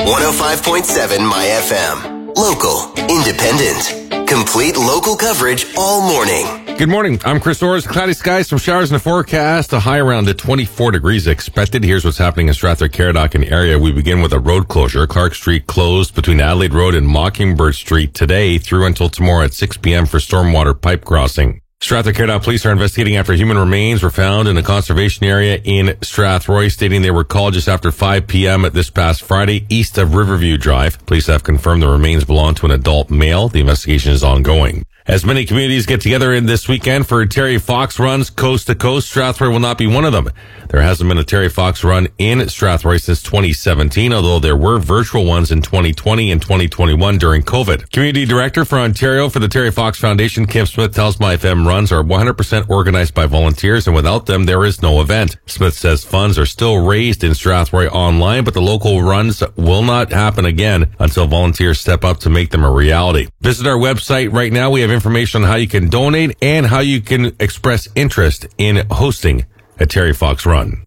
105.7 My FM. Local, independent, complete local coverage all morning. Good morning. I'm Chris Orrs. Cloudy skies, some showers in the forecast. A high around to 24 degrees expected. Here's what's happening in Strathroy-Caradoc and area. We begin with a road closure. Clark Street closed between Adelaide Road and Mockingbird Street today through until tomorrow at 6 p.m. for stormwater pipe crossing. Strathroy-Caradoc police are investigating after human remains were found in a conservation area in Strathroy, stating they were called just after 5 p.m. this past Friday east of Riverview Drive. Police have confirmed the remains belong to an adult male. The investigation is ongoing. As many communities get together in this weekend for Terry Fox runs coast to coast, Strathroy will not be one of them. There hasn't been a Terry Fox run in Strathroy since 2017, although there were virtual ones in 2020 and 2021 during COVID. Community Director for Ontario for the Terry Fox Foundation, Kim Smith, tells My FM runs are 100% organized by volunteers, and without them, there is no event. Smith says funds are still raised in Strathroy online, but the local runs will not happen again until volunteers step up to make them a reality. Visit our website right now. We have information on how you can donate and how you can express interest in hosting a Terry Fox run.